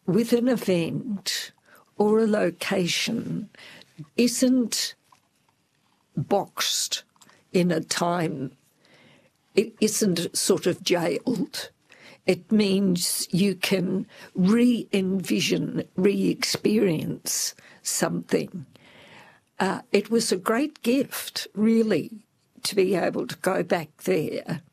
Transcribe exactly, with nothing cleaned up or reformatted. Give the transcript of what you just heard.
with an event or a location isn't boxed in a time. It isn't sort of jailed. It means you can re-envision, re-experience something. Uh, it was a great gift, really, to be able to go back there